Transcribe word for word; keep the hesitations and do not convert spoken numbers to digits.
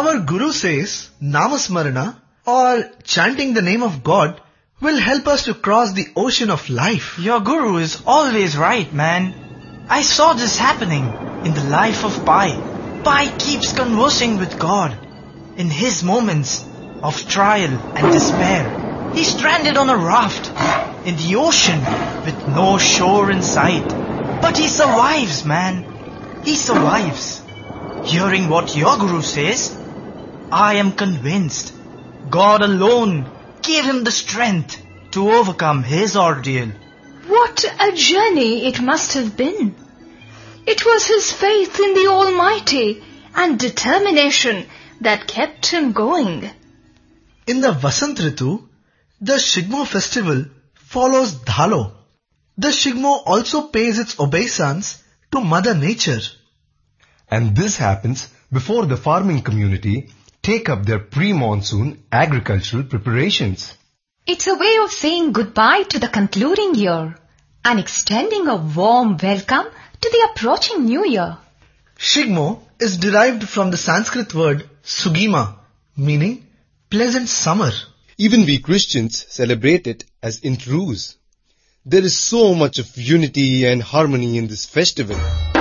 Our Guru says Namasmarana or chanting the name of God will help us to cross the ocean of life. Your Guru is always right, man. I saw this happening in the life of Pai. Pai keeps conversing with God. In his moments of trial and despair, he's stranded on a raft in the ocean with no shore in sight. But he survives, man. He survives. Hearing what your Guru says, I am convinced God alone gave him the strength to overcome his ordeal. What a journey it must have been. It was his faith in the Almighty and determination that kept him going. In the Vasant Ritu, the Shigmo festival follows Dhalo. The Shigmo also pays its obeisance to Mother Nature. And this happens before the farming community take up their pre-monsoon agricultural preparations. It's a way of saying goodbye to the concluding year and extending a warm welcome to the approaching new year. Shigmo is derived from the Sanskrit word Sugima, meaning pleasant summer. Even we Christians celebrate it as Intrus. There is so much of unity and harmony in this festival.